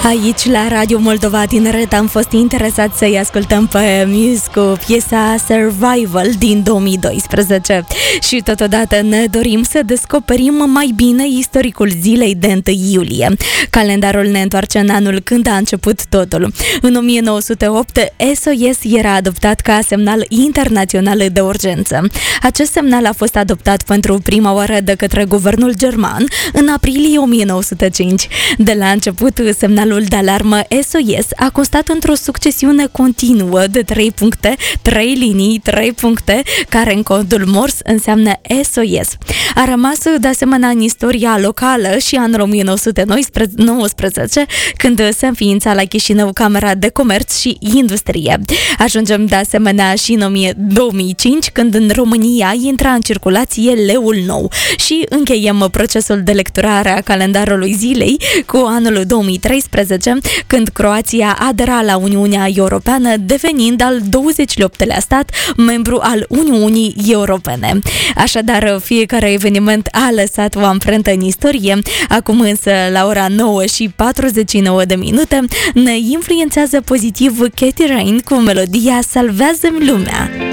Aici, la Radio Moldova Tineret, am fost interesat să-i ascultăm pe Muse cu piesa Survival din 2012 și totodată ne dorim să descoperim mai bine istoricul zilei de 1 iulie. Calendarul ne întoarce în anul când a început totul. În 1908, SOS era adoptat ca semnal internațional de urgență. Acest semnal a fost adoptat pentru prima oară de către guvernul german în aprilie 1905. De la început, semnalul de alarmă SOS a constat într-o succesiune continuă de 3 puncte, 3 linii, 3 puncte, care în codul Morse înseamnă SOS. A rămas de asemenea în istoria locală și anul 1919, când se înființa la Chișinău Camera de Comerț și Industrie. Ajungem de asemenea și în 2005, când în România intra în circulație leul nou. Și încheiem procesul de lecturare a calendarului zilei cu anul 2013, când Croația adera la Uniunea Europeană, devenind al 28-lea stat membru al Uniunii Europene. Așadar, fiecare eveniment a lăsat o amprentă în istorie. Acum însă, la ora 9 și 49 de minute, ne influențează pozitiv Katy Rain cu melodia Salvează-mi lumea.